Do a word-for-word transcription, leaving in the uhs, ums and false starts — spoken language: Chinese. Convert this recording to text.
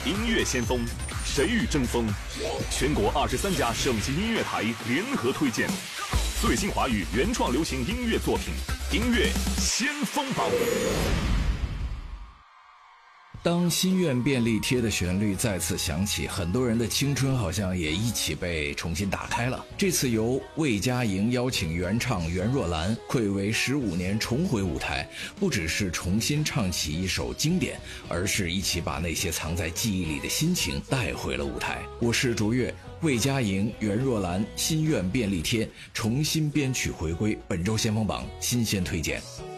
音乐先锋，谁与争锋？全国二十三家省级音乐台联合推荐最新华语原创流行音乐作品《音乐先锋榜》。 当心愿便利贴的旋律再次响起，很多人的青春好像也一起被重新打开了。这次由魏佳莹邀请原唱袁若兰，暌违十五年重回舞台，不只是重新唱起一首经典，而是一起把那些藏在记忆里的心情带回了舞台。我是卓越，魏佳莹、袁若兰心愿便利贴重新编曲回归，本周先锋榜新鲜推荐。